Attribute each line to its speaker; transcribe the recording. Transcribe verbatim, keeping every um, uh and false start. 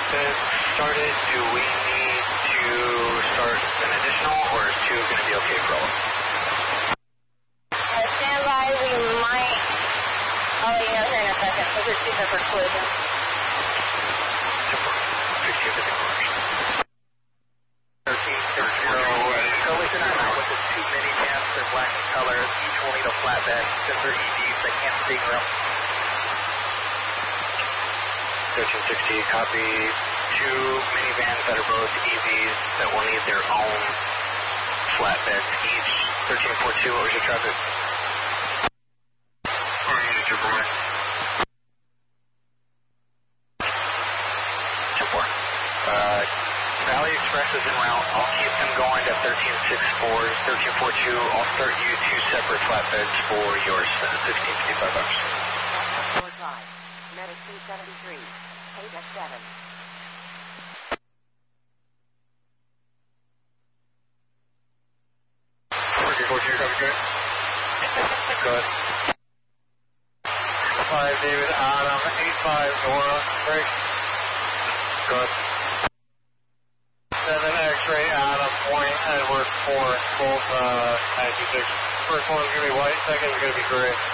Speaker 1: flatbed started. Do we need to start an additional, or is two going to be okay for all?
Speaker 2: Uh, stand by, we might, I'll let you know here in a second. Those are two separate collisions.
Speaker 1: fifteen fifty
Speaker 3: thirteen six zero, collision I'm out with the two minivans. They're black in color. Each will need a flatbed because they're E Vs. They can't see room.
Speaker 1: thirteen sixty, copy. Two minivans that are both E Vs that will need their own flatbeds each. thirteen forty-two, what was your traffic? Or unit two four one. two four. Uh, Valley Express is en route. I'll keep them going to thirteen sixty-four, thirteen forty-two. I'll start you two separate flatbeds for yours, sixteen fifty-five bucks.
Speaker 4: four five, Medic two seventy-three, eight F seven.
Speaker 1: fourteen forty-two, copy, good. Good. five David Adam, eight five Nora, break. Good. seven X-ray Adam, point Edward four, both uh, ninety-six. First one's going to be white, second's going to be gray.